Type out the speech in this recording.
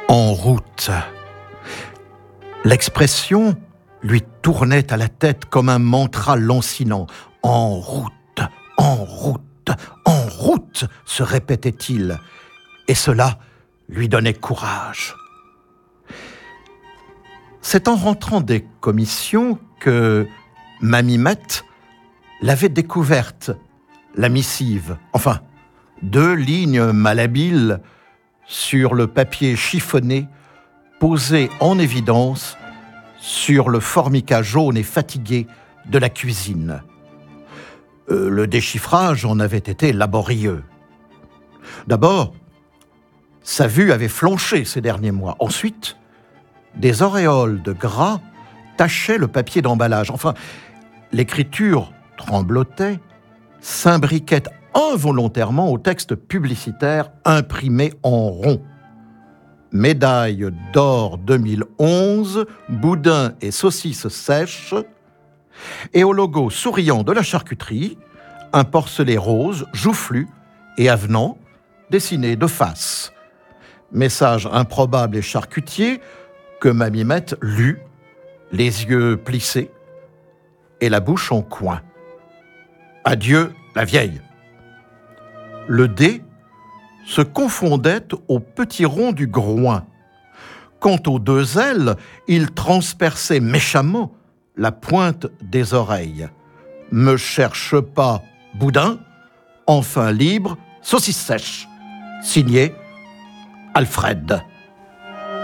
En route. L'expression lui tournait à la tête comme un mantra lancinant. En route, en route, en route, se répétait-il. Et cela lui donnait courage. C'est en rentrant des commissions que Mamimette l'avait découverte, la missive. Enfin, 2 lignes malhabiles sur le papier chiffonné, posé en évidence sur le formica jaune et fatigué de la cuisine. Le déchiffrage en avait été laborieux. D'abord, sa vue avait flanché ces derniers mois. Ensuite, des auréoles de gras tachaient le papier d'emballage. Enfin, l'écriture tremblotait, s'imbriquait involontairement au texte publicitaire imprimé en rond. Médaille d'or 2011, boudin et saucisses sèches, et au logo souriant de la charcuterie, un porcelet rose, joufflu et avenant, dessiné de face. Message improbable et charcutier que Mamimette lut, les yeux plissés et la bouche en coin. Adieu la vieille. Le D se confondait au petit rond du groin. Quant aux 2 ailes, il transperçait méchamment la pointe des oreilles. Me cherche pas, boudin, enfin libre, saucisse sèche. Signé Alfred.